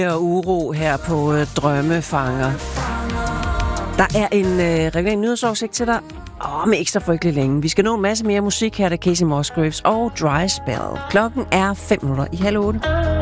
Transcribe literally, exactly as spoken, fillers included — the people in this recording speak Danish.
Og uro her på øh, Drømmefanger. Der er en øh, regulær nyhedsoversigt til dig om ikke så frygtelig længe. Vi skal nå en masse mere musik her, der Casey Musgraves og Dry Spell. Klokken er fem minutter i halv otte.